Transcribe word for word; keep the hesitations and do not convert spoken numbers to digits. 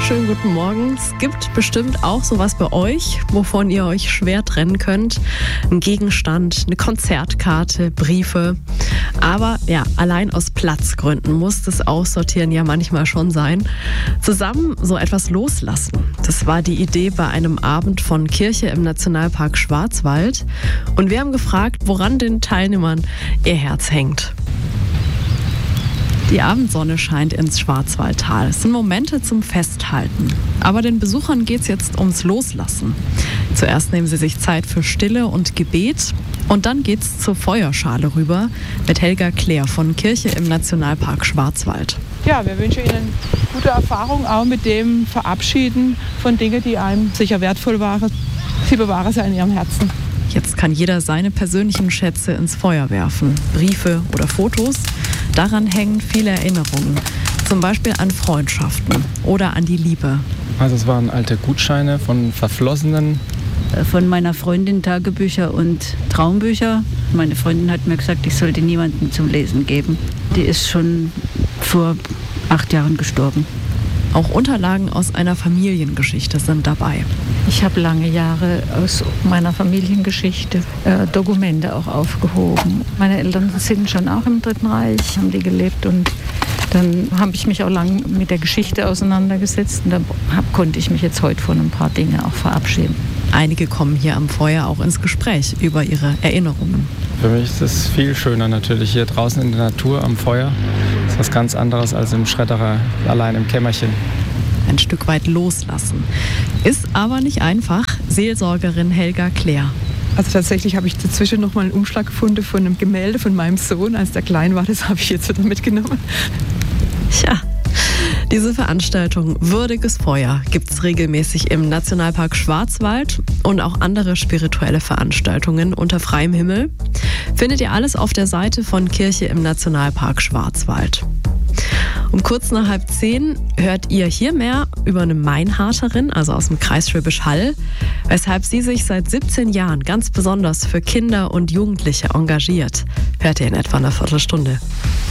Schönen guten Morgen. Es gibt bestimmt auch sowas bei euch, wovon ihr euch schwer trennen könnt. Ein Gegenstand, eine Konzertkarte, Briefe. Aber ja, allein aus Platzgründen muss das Aussortieren ja manchmal schon sein. Zusammen so etwas loslassen. Das war die Idee bei einem Abend von Kirche im Nationalpark Schwarzwald. Und wir haben gefragt, woran den Teilnehmern ihr Herz hängt. Die Abendsonne scheint ins Schwarzwaldtal. Es sind Momente zum Festhalten. Aber den Besuchern geht es jetzt ums Loslassen. Zuerst nehmen sie sich Zeit für Stille und Gebet. Und dann geht's zur Feuerschale rüber mit Helga Claire von Kirche im Nationalpark Schwarzwald. Ja, wir wünschen Ihnen gute Erfahrung auch mit dem Verabschieden von Dingen, die einem sicher wertvoll waren. Sie bewahren sie in Ihrem Herzen. Jetzt kann jeder seine persönlichen Schätze ins Feuer werfen. Briefe oder Fotos. Daran hängen viele Erinnerungen. Zum Beispiel an Freundschaften oder an die Liebe. Also es waren alte Gutscheine von Verflossenen. Von meiner Freundin Tagebücher und Traumbücher. Meine Freundin hat mir gesagt, ich sollte niemandem zum Lesen geben. Die ist schon vor acht Jahren gestorben. Auch Unterlagen aus einer Familiengeschichte sind dabei. Ich habe lange Jahre aus meiner Familiengeschichte äh, Dokumente auch aufgehoben. Meine Eltern sind schon auch im Dritten Reich, haben die gelebt und dann habe ich mich auch lange mit der Geschichte auseinandergesetzt und da hab, konnte ich mich jetzt heute von ein paar Dingen auch verabschieden. Einige kommen hier am Feuer auch ins Gespräch über ihre Erinnerungen. Für mich ist es viel schöner natürlich hier draußen in der Natur am Feuer. Das ist was ganz anderes als im Schredderer allein im Kämmerchen. Ein Stück weit loslassen. Ist aber nicht einfach. Seelsorgerin Helga Claire. Also tatsächlich habe ich dazwischen noch mal einen Umschlag gefunden von einem Gemälde von meinem Sohn, als der klein war. Das habe ich jetzt wieder mitgenommen. Tja, diese Veranstaltung Würdiges Feuer gibt es regelmäßig im Nationalpark Schwarzwald und auch andere spirituelle Veranstaltungen unter freiem Himmel. Findet ihr alles auf der Seite von Kirche im Nationalpark Schwarzwald. Um kurz nach halb zehn hört ihr hier mehr über eine Mainharterin, also aus dem Kreis Schwäbisch Hall, weshalb sie sich seit siebzehn Jahren ganz besonders für Kinder und Jugendliche engagiert. Hört ihr in etwa einer Viertelstunde.